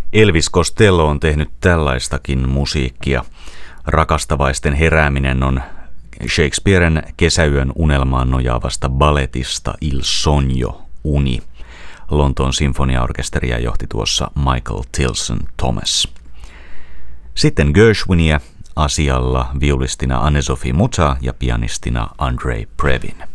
Elvis Costello on tehnyt tällaistakin musiikkia. Rakastavaisten herääminen on Shakespearen Kesäyön unelmaan nojaavasta balletista Il Sogno, uni. Lontoon sinfoniaorkesteria johti tuossa Michael Tilson Thomas. Sitten Gershwinia asialla viulistina Anne-Sophie Musa ja pianistina Andrei Previn.